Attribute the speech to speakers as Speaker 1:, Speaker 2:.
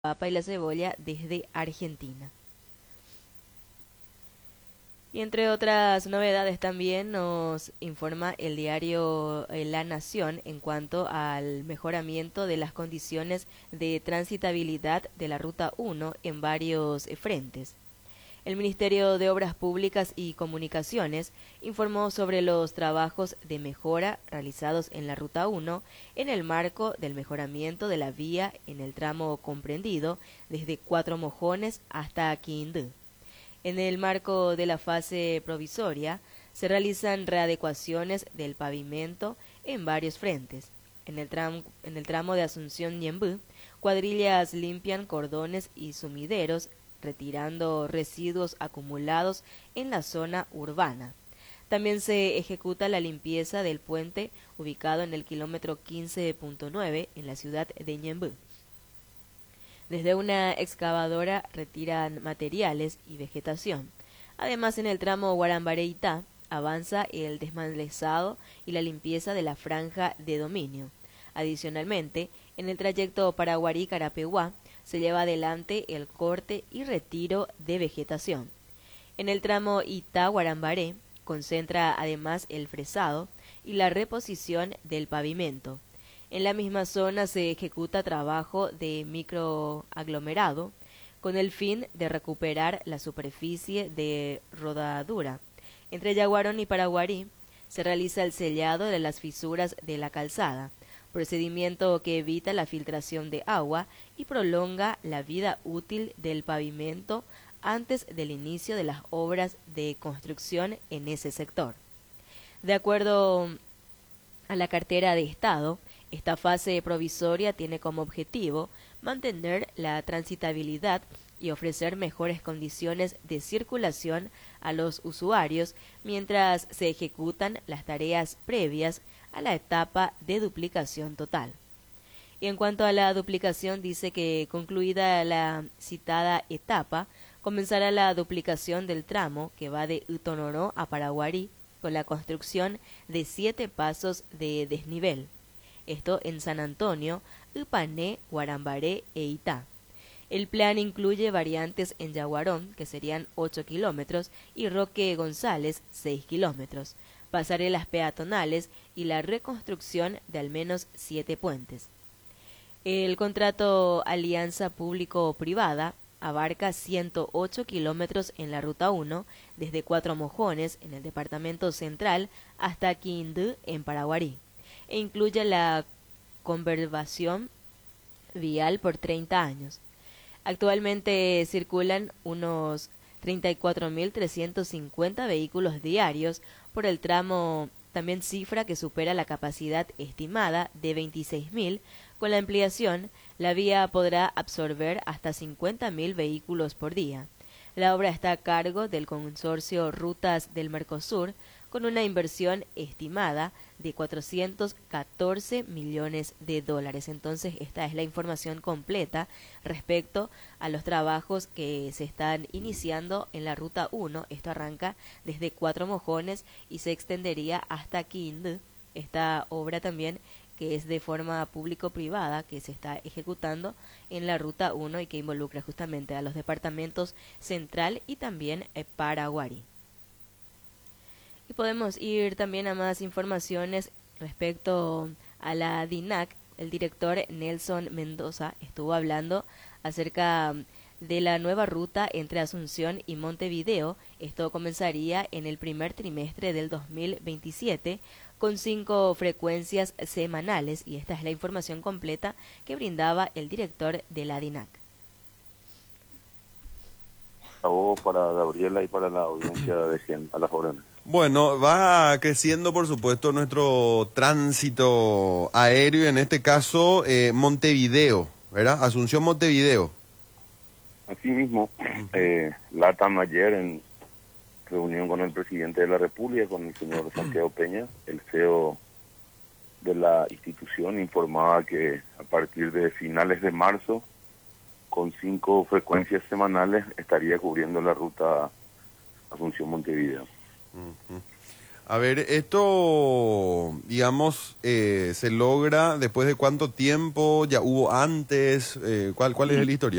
Speaker 1: papa y la cebolla desde Argentina. Y entre otras novedades también nos informa el diario La Nación en cuanto al mejoramiento de las condiciones de transitabilidad de la Ruta 1 en varios frentes. El Ministerio de Obras Públicas y Comunicaciones informó sobre los trabajos de mejora realizados en la Ruta 1 en el marco del mejoramiento de la vía en el tramo comprendido desde Cuatro Mojones hasta Quindú. En el marco de la fase provisoria, se realizan readecuaciones del pavimento en varios frentes. En el tramo de Asunción-Ñembú, cuadrillas limpian cordones y sumideros, retirando residuos acumulados en la zona urbana. También se ejecuta la limpieza del puente ubicado en el kilómetro 15.9 en la ciudad de Ñembú. Desde una excavadora retiran materiales y vegetación. Además, en el tramo Guarambaré-Itá avanza el desmalezado y la limpieza de la franja de dominio. Adicionalmente, en el trayecto Paraguarí-Carapeguá se lleva adelante el corte y retiro de vegetación. En el tramo Itá-Guarambaré concentra además el fresado y la reposición del pavimento. En la misma zona se ejecuta trabajo de microaglomerado con el fin de recuperar la superficie de rodadura. Entre Yaguarón y Paraguarí se realiza el sellado de las fisuras de la calzada, procedimiento que evita la filtración de agua y prolonga la vida útil del pavimento antes del inicio de las obras de construcción en ese sector. De acuerdo a la cartera de Estado, esta fase provisoria tiene como objetivo mantener la transitabilidad y ofrecer mejores condiciones de circulación a los usuarios mientras se ejecutan las tareas previas a la etapa de duplicación total. Y en cuanto a la duplicación, dice que concluida la citada etapa, comenzará la duplicación del tramo que va de Utonoró a Paraguarí con la construcción de 7 pasos de desnivel. Esto en San Antonio, Upané, Guarambaré e Itá. El plan incluye variantes en Yaguarón, que serían 8 kilómetros, y Roque González, 6 kilómetros, pasarelas peatonales y la reconstrucción de al menos 7 puentes. El contrato Alianza Público-Privada abarca 108 kilómetros en la Ruta 1, desde Cuatro Mojones, en el departamento central, hasta Quindú, en Paraguarí, e incluye la conversación vial por 30 años. Actualmente circulan unos 34.350 vehículos diarios por el tramo, también cifra que supera la capacidad estimada de 26.000. Con la ampliación, la vía podrá absorber hasta 50.000 vehículos por día. La obra está a cargo del consorcio Rutas del Mercosur, con una inversión estimada de 414 millones de dólares. Entonces, esta es la información completa respecto a los trabajos que se están iniciando en la Ruta 1. Esto arranca desde Cuatro Mojones y se extendería hasta Quindú. Esta obra también que es de forma público-privada, que se está ejecutando en la Ruta 1 y que involucra justamente a los departamentos Central y también Paraguarí. Y podemos ir también a más informaciones respecto a la DINAC. El director Nelson Mendoza estuvo hablando acerca de la nueva ruta entre Asunción y Montevideo. Esto comenzaría en el primer trimestre del 2027 con 5 frecuencias semanales, y esta es la información completa que brindaba el director de la DINAC.
Speaker 2: Para Gabriela y para la audiencia de 100 a las órdenes.
Speaker 3: Bueno, va creciendo, por supuesto, nuestro tránsito aéreo, en este caso Montevideo, ¿verdad? Asunción Montevideo.
Speaker 2: Así mismo, LATAM ayer en reunión con el presidente de la República, con el señor Santiago Peña, el CEO de la institución, informaba que a partir de finales de marzo, con 5 frecuencias semanales, estaría cubriendo la ruta Asunción-Montevideo.
Speaker 3: A ver, esto, digamos, se logra después de cuánto tiempo, ya hubo antes, ¿cuál es el historial?